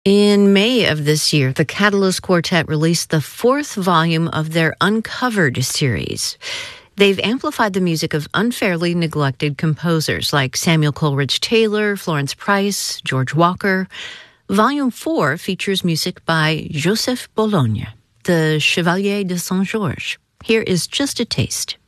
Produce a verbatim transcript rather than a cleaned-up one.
In May of this year, the Catalyst Quartet released the fourth volume of their Uncovered series. They've amplified the music of unfairly neglected composers like Samuel Coleridge Taylor, Florence Price, George Walker. Volume four features music by Joseph Bologne, the Chevalier de Saint-Georges. Here is just a taste.